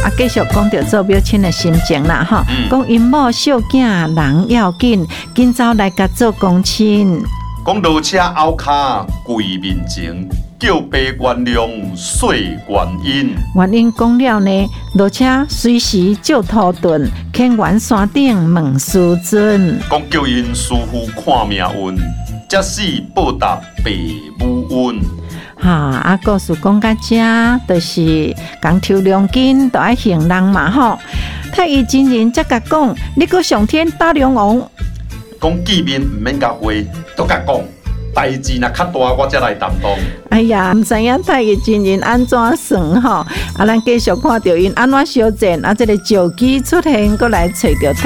啊，继续讲到做表亲的心情啦，哈，讲因某小囝人要紧，今早来甲做公亲。 讲落车后骹跪面前，叫爸原谅岁原因。 原因讲了呢，落车随时照土遁，牵原山顶问师尊。 讲叫因师傅看命运，才使报答爸母恩。 啊，故事讲到这，就是讲抽良金都爱行人嘛吼。太乙真人才甲讲，你搁上天打龙王。 讲见面唔免甲话，都甲讲，代志若较大，我才来担当。 哎呀，唔知影太乙真人安怎算吼？啊，咱继续看到因安怎修正，啊，这个石机出现，搁来找到。